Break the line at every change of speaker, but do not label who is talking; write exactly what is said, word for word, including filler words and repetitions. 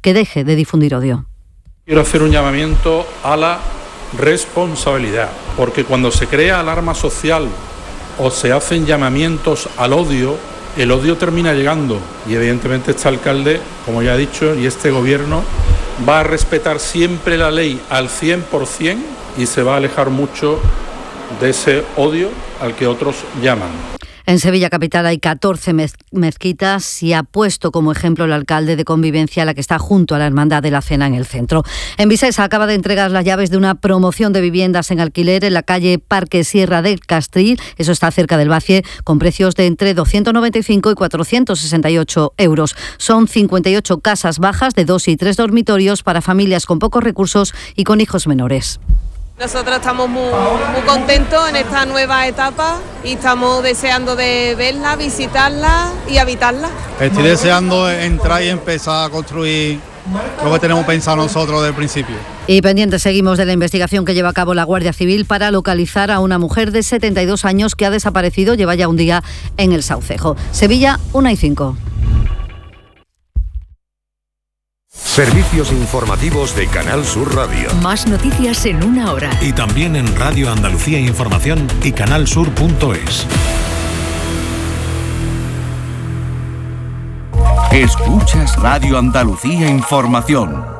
que deje de difundir odio.
Quiero hacer un llamamiento a la responsabilidad, porque cuando se crea alarma social o se hacen llamamientos al odio, el odio termina llegando y evidentemente este alcalde, como ya he dicho, y este gobierno va a respetar siempre la ley al cien por ciento y se va a alejar mucho de ese odio al que otros llaman.
En Sevilla capital hay catorce mez- mezquitas y ha puesto como ejemplo el alcalde de Convivencia, la que está junto a la Hermandad de la Cena en el centro. En Visesa acaba de entregar las llaves de una promoción de viviendas en alquiler en la calle Parque Sierra del Castril, eso está cerca del Bacie, con precios de entre doscientos noventa y cinco y cuatrocientos sesenta y ocho euros. Son cincuenta y ocho casas bajas de dos y tres dormitorios para familias con pocos recursos y con hijos menores.
Nosotros estamos muy, muy contentos en esta nueva etapa y estamos deseando de verla, visitarla y habitarla.
Estoy deseando entrar y empezar a construir lo que tenemos pensado nosotros desde el principio.
Y pendientes seguimos de la investigación que lleva a cabo la Guardia Civil para localizar a una mujer de setenta y dos años que ha desaparecido, lleva ya un día en el Saucejo. Sevilla, una y cinco.
Servicios informativos de Canal Sur Radio.
Más noticias en una hora.
Y también en Radio Andalucía Información y canalsur punto es.
Escuchas Radio Andalucía Información.